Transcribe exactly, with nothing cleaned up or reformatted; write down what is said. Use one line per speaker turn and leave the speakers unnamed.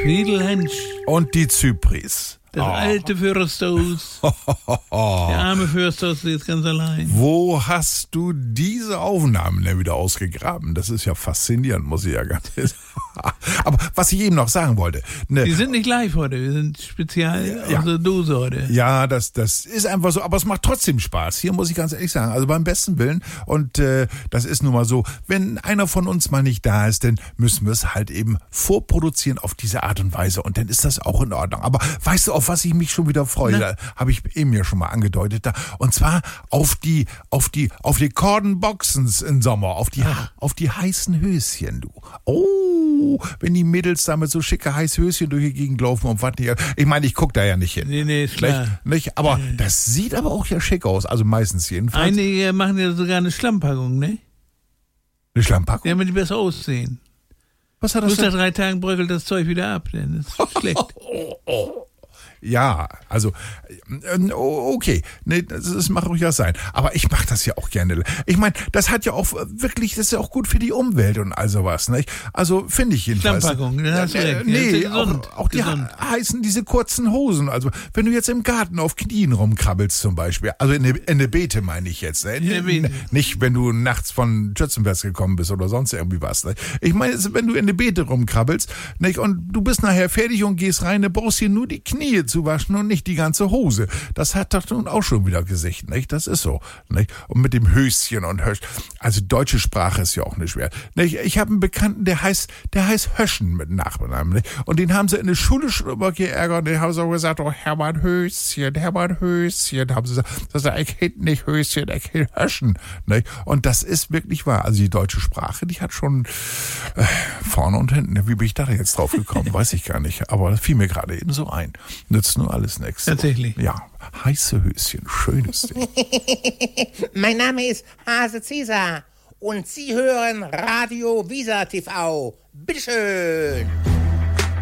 Friedel Hensch.
Und die Zypris.
Das oh. alte Fürsthaus. Der arme Fürsthaus ist ganz allein.
Wo hast du diese Aufnahmen denn wieder ausgegraben? Das ist ja faszinierend, muss ich ja ganz sagen. Aber was ich eben noch sagen wollte. Ne,
wir sind nicht live heute, wir sind spezial ja. aus der Dose heute.
Ja, das, das ist einfach so, aber es macht trotzdem Spaß. Hier muss ich ganz ehrlich sagen, also beim besten Willen. Und äh, das ist nun mal so, wenn einer von uns mal nicht da ist, dann müssen wir es halt eben vorproduzieren auf diese Art und Weise. Und dann ist das auch in Ordnung. Aber weißt du, auf was ich mich schon wieder freue, da habe ich eben ja schon mal angedeutet, da, und zwar auf die, auf die, auf die Cordon-Boxens im Sommer, auf die, ah. auf die heißen Höschen, du. Oh, wenn die Mädels da mit so schicke heiße Höschen durch die Gegend laufen und was nicht. Ich meine, ich gucke da ja nicht hin.
Nee, nee, ist klar.
Nicht, nicht, aber nee. Das sieht aber auch ja schick aus, also meistens jedenfalls.
Einige machen ja sogar eine Schlammpackung, ne?
Eine Schlammpackung?
Damit die besser aussehen.
Was hat das
denn? Nach drei Tagen bröckelt das Zeug wieder ab, denn das ist schlecht.
Oh, oh. Ja, also, okay, nee, das, das mag ruhig ja sein. Aber ich mache das ja auch gerne. Ich meine, das hat ja auch wirklich, das ist ja auch gut für die Umwelt und all sowas, nicht? Also, finde ich jedenfalls.
Schlammpackung, das hast du recht.
Nee,
gesund,
auch, auch die
gesund.
heißen diese kurzen Hosen. Also, wenn du jetzt im Garten auf Knien rumkrabbelst zum Beispiel, also in der, in der Beete meine ich jetzt, ne?
In der Beete.
Nicht, wenn du nachts von Schützenfest gekommen bist oder sonst irgendwie was, ne? Ich meine, wenn du in der Beete rumkrabbelst, nicht? Und du bist nachher fertig und gehst rein, dann brauchst du nur die Knie zu waschen und nicht die ganze Hose. Das hat doch nun auch schon wieder Gesicht, nicht? Das ist so, nicht? Und mit dem Höschen und Hösch. Also deutsche Sprache ist ja auch nicht schwer. Nicht? Ich habe einen Bekannten, der heißt, der heißt Höschen mit Nachnamen, nicht? Und den haben sie in der Schule schon immer geärgert und den haben sie auch gesagt, oh Hermann Höschen, Hermann Höschen, haben sie gesagt, das ist ein Kind nicht Höschen, ein Kind Höschen, nicht? Und das ist wirklich wahr. Also die deutsche Sprache, die hat schon äh, vorne und hinten. Wie bin ich da jetzt drauf gekommen? Weiß ich gar nicht. Aber das fiel mir gerade eben so ein. Nützt nur alles nichts.
Tatsächlich.
Ja, heiße Höschen, schönes Ding.
Mein Name ist Hase Cäsar und Sie hören Radio Visa T V. Bitteschön.